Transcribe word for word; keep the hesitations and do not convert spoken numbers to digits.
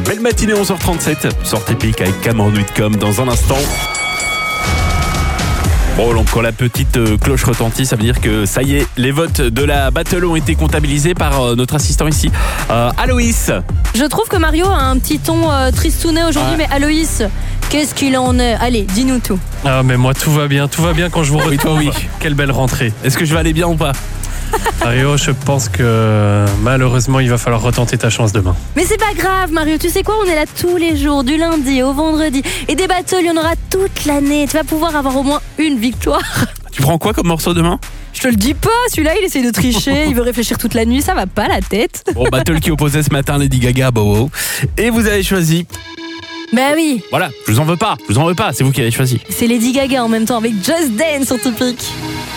Belle matinée, onze heures trente-sept. Sortez pique avec Cameron Whitcomb dans un instant. Bon, donc quand la petite euh, cloche retentit, ça veut dire que ça y est, les votes de la battle ont été comptabilisés par euh, notre assistant ici, euh, Aloïs. Je trouve que Mario a un petit ton euh, tristounet aujourd'hui, Ouais. mais Aloïs, qu'est-ce qu'il en est? Allez, dis-nous tout. Ah mais moi tout va bien, tout va bien quand je vous Oui, toi, retrouve. oui. Quelle belle rentrée. Est-ce que je vais aller bien ou pas? Mario, je pense que malheureusement il va falloir retenter ta chance demain. Mais c'est pas grave, Mario, tu sais quoi? On est là tous les jours, du lundi au vendredi. Et des battles, il y en aura toute l'année. Tu vas pouvoir avoir au moins une victoire. Tu prends quoi comme morceau demain? Je te le dis pas, celui-là, il essaie de tricher, il veut réfléchir toute la nuit, ça va pas la tête. Bon, battle qui opposait ce matin Lady Gaga à Bow Wow. Et vous avez choisi. Bah oui, Voilà, je vous en veux pas, je vous en veux pas, c'est vous qui avez choisi. c'est Lady Gaga en même temps avec Just Dance sur Topic.